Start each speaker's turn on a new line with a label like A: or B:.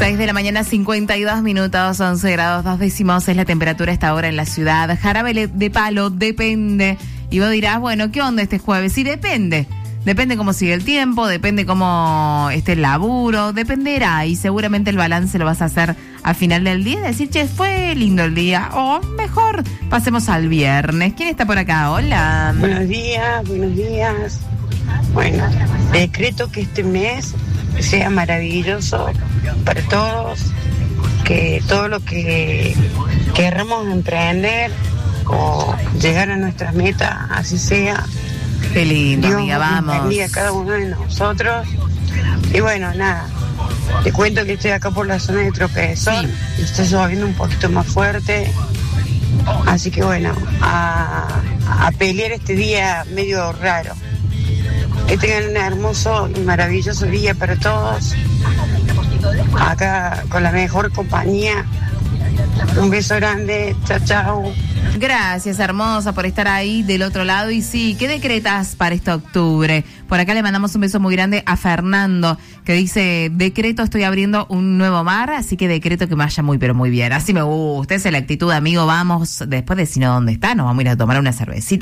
A: 6 de la mañana, 52 minutos, 11 grados 2 décimos es la temperatura a esta hora en la ciudad. Jarabe de palo, depende. Y vos dirás, bueno, ¿qué onda este jueves? Sí, depende. Depende cómo sigue el tiempo, depende cómo esté el laburo, dependerá. Y seguramente el balance lo vas a hacer al final del día. Decir, che, fue lindo el día. O mejor, pasemos al viernes. ¿Quién está por acá? Hola.
B: Buenos días, buenos días. Bueno, decreto que este mes sea maravilloso para todos, que todo lo que querramos emprender o llegar a nuestras metas, así sea.
A: Qué lindo,
B: Dios
A: amiga, vamos.
B: bendiga a cada uno de nosotros. Y bueno, nada, te cuento que estoy acá por la zona de Tropezón, y está lloviendo un poquito más fuerte. Así que bueno, a pelear este día medio raro. Que tengan un hermoso y maravilloso día para todos. Acá con la mejor compañía. Un beso grande. Chao, chao.
A: Gracias, hermosa, por estar ahí del otro lado. Y sí, ¿qué decretas para este octubre? Por acá le mandamos un beso muy grande a Fernando, que dice, decreto, estoy abriendo un nuevo mar, así que decreto que me vaya muy, pero muy bien. Así me gusta, esa es la actitud, amigo. Vamos, después de si no, ¿dónde está? Nos vamos a ir a tomar una cervecita.